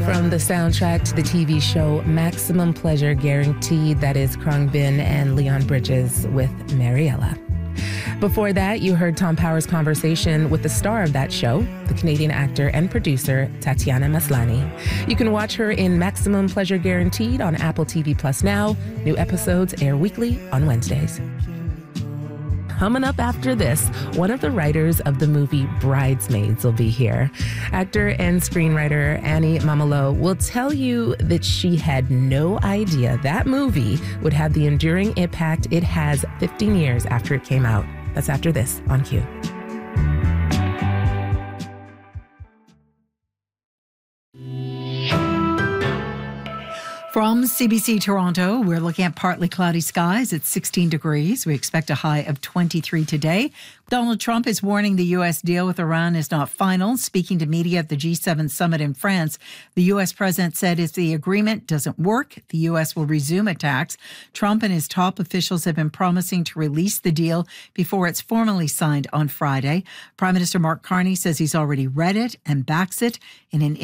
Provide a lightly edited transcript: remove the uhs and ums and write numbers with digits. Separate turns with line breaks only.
From the soundtrack to the TV show Maximum Pleasure Guaranteed, that is Krung Bin and Leon Bridges with Mariella. Before that, you heard Tom Power's conversation with the star of that show, the Canadian actor and producer Tatiana Maslany. You can watch her in Maximum Pleasure Guaranteed on Apple TV Plus now. New episodes air weekly on Wednesdays. Coming up after this, one of the writers of the movie Bridesmaids will be here. Actor and screenwriter Annie Mamalo will tell you that she had no idea that movie would have the enduring impact it has 15 years after it came out. That's after this on Q.
From CBC Toronto, we're looking at partly cloudy skies at 16 degrees. We expect a high of 23 today. Donald Trump is warning the U.S. deal with Iran is not final. Speaking to media at the G7 summit in France, the U.S. president said if the agreement doesn't work, the U.S. will resume attacks. Trump and his top officials have been promising to release the deal before it's formally signed on Friday. Prime Minister Mark Carney says he's already read it and backs it in an